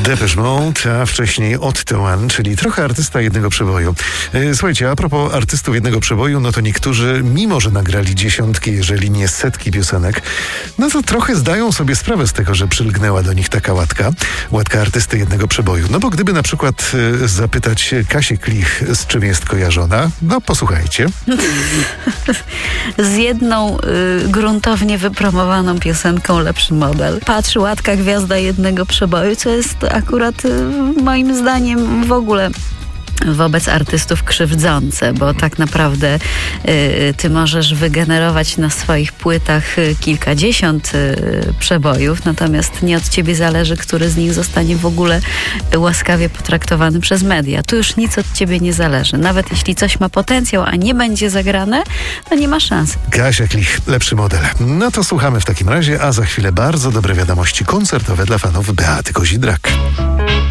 Depeche Mode, a wcześniej Otto One, czyli trochę artysta jednego przeboju. Słuchajcie, a propos artystów jednego przeboju, no to niektórzy, mimo że nagrali dziesiątki, jeżeli nie setki piosenek, no to trochę zdają sobie sprawę z tego, że przylgnęła do nich taka łatka artysty jednego przeboju. No bo gdyby na przykład zapytać Kasię Klich, z czym jest kojarzona, no posłuchajcie. Z jedną gruntownie wypromowaną piosenką Lepszy Model. Patrzy łatka gwiazda jednego przeboju, co jest akurat moim zdaniem w ogóle wobec artystów krzywdzące, bo tak naprawdę ty możesz wygenerować na swoich płytach kilkadziesiąt przebojów, natomiast nie od ciebie zależy, który z nich zostanie w ogóle łaskawie potraktowany przez media. Tu już nic od ciebie nie zależy. Nawet jeśli coś ma potencjał, a nie będzie zagrane, to nie ma szans. Kasia Klich, Lepszy Model. No to słuchamy w takim razie, a za chwilę bardzo dobre wiadomości koncertowe dla fanów Beaty Kozidrak.